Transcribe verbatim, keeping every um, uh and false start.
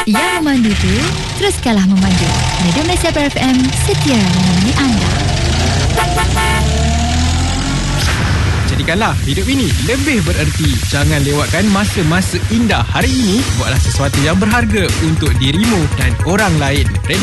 Yang memandu tu, teruskanlah memandu. Radio Malaysia F M, setia menemani anda. Jadikanlah hidup ini lebih bererti. Jangan lewatkan masa-masa indah hari ini. Buatlah sesuatu yang berharga untuk dirimu dan orang lain.